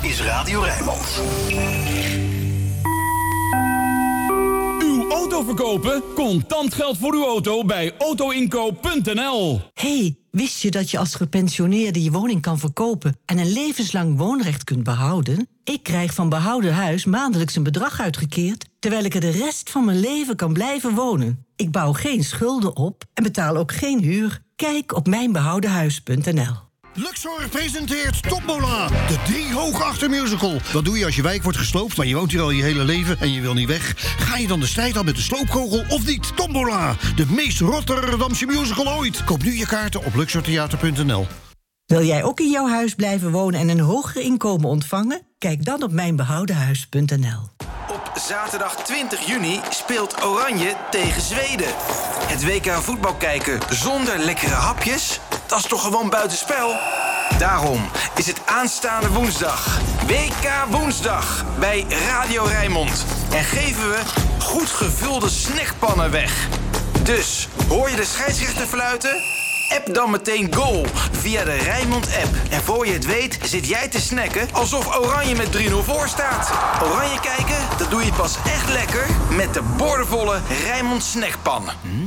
is Radio Rijnmond. Uw auto verkopen? Contant geld voor uw auto bij autoinkoop.nl. Hey, wist je dat je als gepensioneerde je woning kan verkopen en een levenslang woonrecht kunt behouden? Ik krijg van Behouden Huis maandelijks een bedrag uitgekeerd, terwijl ik er de rest van mijn leven kan blijven wonen. Ik bouw geen schulden op en betaal ook geen huur. Kijk op mijnbehoudenhuis.nl. Luxor presenteert Tombola, de 3 Hoogachter musical. Wat doe je als je wijk wordt gesloopt, maar je woont hier al je hele leven en je wil niet weg? Ga je dan de strijd aan met de sloopkogel of niet? Tombola, de meest Rotterdamse musical ooit. Koop nu je kaarten op luxortheater.nl. Wil jij ook in jouw huis blijven wonen en een hoger inkomen ontvangen? Kijk dan op mijnbehoudenhuis.nl. Op zaterdag 20 juni speelt Oranje tegen Zweden. Het WK voetbal kijken zonder lekkere hapjes? Dat is toch gewoon buitenspel? Daarom is het aanstaande woensdag WK Woensdag bij Radio Rijnmond. En geven we goed gevulde snackpannen weg. Dus, hoor je de scheidsrechter fluiten? App dan meteen goal via de Rijnmond-app. En voor je het weet zit jij te snacken alsof Oranje met 3-0 voor staat. Oranje kijken, dat doe je pas echt lekker met de boordevolle Rijnmond snackpan.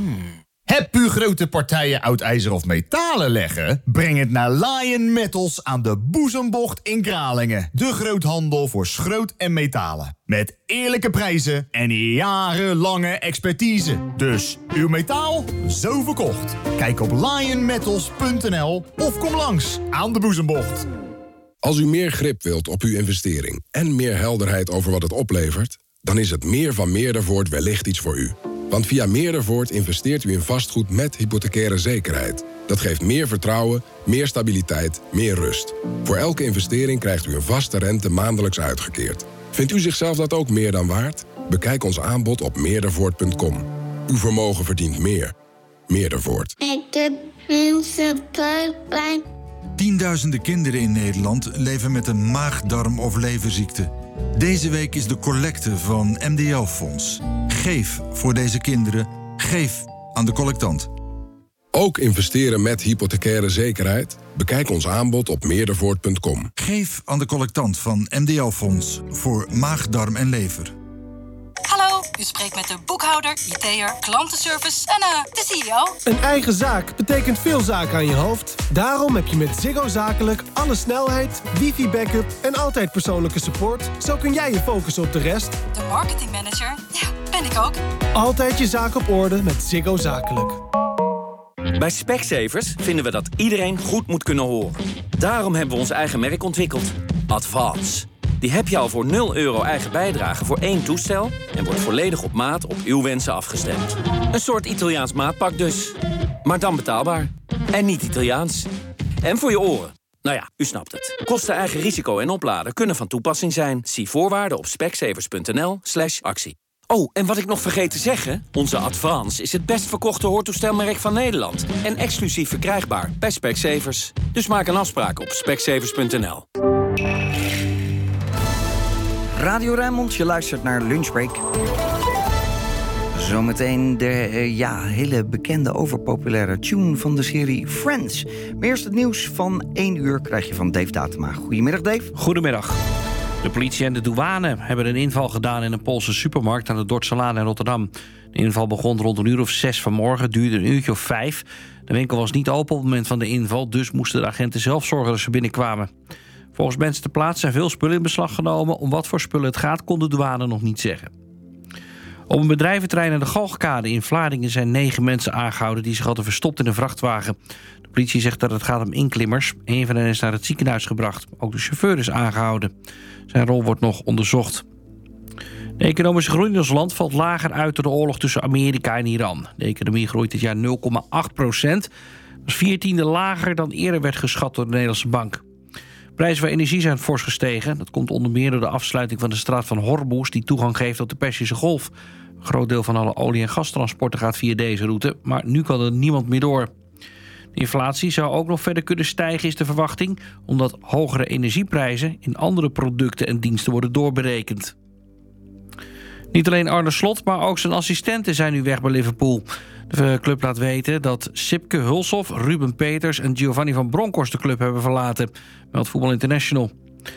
Heb u grote partijen oud ijzer of metalen leggen? Breng het naar Lion Metals aan de Boezembocht in Kralingen. De groothandel voor schroot en metalen. Met eerlijke prijzen en jarenlange expertise. Dus uw metaal, zo verkocht. Kijk op lionmetals.nl of kom langs aan de Boezembocht. Als u meer grip wilt op uw investering en meer helderheid over wat het oplevert, dan is het meer van Meerdervoort wellicht iets voor u. Want via Meerdervoort investeert u in vastgoed met hypothecaire zekerheid. Dat geeft meer vertrouwen, meer stabiliteit, meer rust. Voor elke investering krijgt u een vaste rente maandelijks uitgekeerd. Vindt u zichzelf dat ook meer dan waard? Bekijk ons aanbod op meerdervoort.com. Uw vermogen verdient meer. Meerdervoort. Tienduizenden kinderen in Nederland leven met een maag-darm- of leverziekte. Deze week is de collecte van MDL Fonds. Geef voor deze kinderen. Geef aan de collectant. Ook investeren met hypothecaire zekerheid? Bekijk ons aanbod op meerdervoort.com. Geef aan de collectant van MDL Fonds voor maag, darm en lever. Hallo, u spreekt met de boekhouder, IT'er, klantenservice en de CEO. Een eigen zaak betekent veel zaken aan je hoofd. Daarom heb je met Ziggo Zakelijk alle snelheid, wifi-backup en altijd persoonlijke support. Zo kun jij je focussen op de rest. De marketingmanager, ja, ben ik ook. Altijd je zaak op orde met Ziggo Zakelijk. Bij Specsavers vinden we dat iedereen goed moet kunnen horen. Daarom hebben we ons eigen merk ontwikkeld. Advance. Die heb je al voor €0 eigen bijdrage voor 1 toestel en wordt volledig op maat op uw wensen afgestemd. Een soort Italiaans maatpak dus. Maar dan betaalbaar. En niet Italiaans. En voor je oren. Nou ja, u snapt het. Kosten, eigen risico en opladen kunnen van toepassing zijn. Zie voorwaarden op specsavers.nl/actie. Oh, en wat ik nog vergeet te zeggen, onze Advance is het best verkochte hoortoestelmerk van Nederland. En exclusief verkrijgbaar bij Specsavers. Dus maak een afspraak op specsavers.nl. Radio Rijnmond, je luistert naar Lunchbreak. Zometeen de hele bekende overpopulaire tune van de serie Friends. Maar eerst het nieuws van 1 uur krijg je van Dave Datema. Goedemiddag, Dave. Goedemiddag. De politie en de douane hebben een inval gedaan in een Poolse supermarkt aan de Dordtselaan in Rotterdam. De inval begon rond 6:00 vanmorgen, duurde een uurtje of 5. De winkel was niet open op het moment van de inval, dus moesten de agenten zelf zorgen dat ze binnenkwamen. Volgens mensen ter plaatse zijn veel spullen in beslag genomen. Om wat voor spullen het gaat, kon de douane nog niet zeggen. Op een bedrijventerrein aan de Galgkade in Vlaardingen zijn 9 mensen aangehouden die zich hadden verstopt in een vrachtwagen. De politie zegt dat het gaat om inklimmers. 1 van hen is naar het ziekenhuis gebracht. Ook de chauffeur is aangehouden. Zijn rol wordt nog onderzocht. De economische groei in ons land valt lager uit door de oorlog tussen Amerika en Iran. De economie groeit dit jaar 0,8%. Dat is 14e lager dan eerder werd geschat door de Nederlandse Bank. Prijzen voor energie zijn fors gestegen. Dat komt onder meer door de afsluiting van de straat van Hormuz die toegang geeft tot de Perzische Golf. Een groot deel van alle olie- en gastransporten gaat via deze route, maar nu kan er niemand meer door. De inflatie zou ook nog verder kunnen stijgen, is de verwachting, omdat hogere energieprijzen in andere producten en diensten worden doorberekend. Niet alleen Arne Slot, maar ook zijn assistenten zijn nu weg bij Liverpool. De club laat weten dat Sipke Hulshoff, Ruben Peters en Giovanni van Bronckhorst de club hebben verlaten, meldt Voetbal International.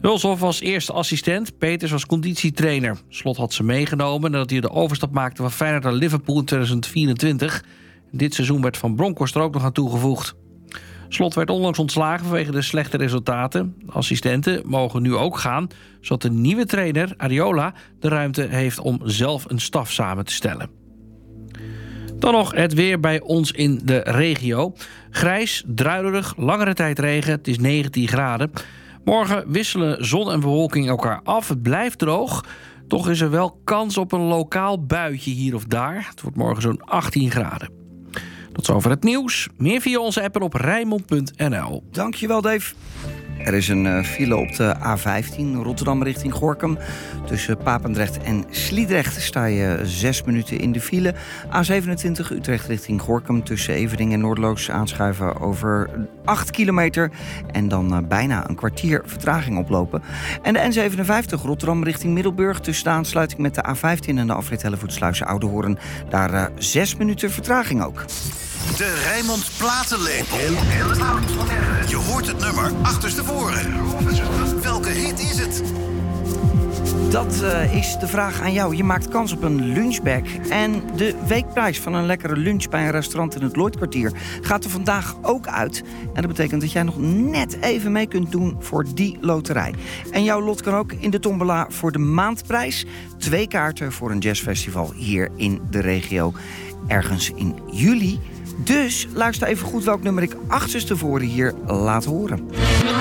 Hulshoff was eerste assistent, Peters was conditietrainer. Slot had ze meegenomen nadat hij de overstap maakte van Feyenoord naar Liverpool in 2024. Dit seizoen werd Van Bronckhorst er ook nog aan toegevoegd. Slot werd onlangs ontslagen vanwege de slechte resultaten. Assistenten mogen nu ook gaan, zodat de nieuwe trainer, Areola, de ruimte heeft om zelf een staf samen te stellen. Dan nog het weer bij ons in de regio. Grijs, druilerig, langere tijd regen, het is 19 graden. Morgen wisselen zon en bewolking elkaar af. Het blijft droog. Toch is er wel kans op een lokaal buitje hier of daar. Het wordt morgen zo'n 18 graden. Tot zover het nieuws. Meer via onze app en op Rijnmond.nl. Dankjewel, Dave. Er is een file op de A15 Rotterdam richting Gorinchem. Tussen Papendrecht en Sliedrecht sta je 6 minuten in de file. A27 Utrecht richting Gorinchem tussen Everding en Noordloos aanschuiven over 8 kilometer. En dan bijna een kwartier vertraging oplopen. En de N57 Rotterdam richting Middelburg tussen de aansluiting met de A15 en de afrit Hellevoetsluis Oudehoorn. Daar 6 minuten vertraging ook. De Rijnmond Platenlepel. Je hoort het nummer achterstevoren. Welke hit is het? Dat is de vraag aan jou. Je maakt kans op een lunchbag. En de weekprijs van een lekkere lunch bij een restaurant in het Lloydkwartier gaat er vandaag ook uit. En dat betekent dat jij nog net even mee kunt doen voor die loterij. En jouw lot kan ook in de tombola voor de maandprijs. 2 kaarten voor een jazzfestival hier in de regio. Ergens in juli. Dus luister even goed welk nummer ik achterstevoren hier laat horen.